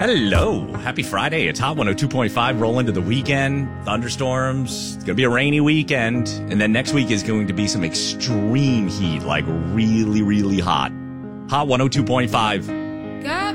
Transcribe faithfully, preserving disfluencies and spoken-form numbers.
Hello. Happy Friday. It's Hot one oh two point five. Roll into the weekend. Thunderstorms. It's going to be a rainy weekend. And then next week is going to be some extreme heat, like really, really hot. Hot one oh two point five.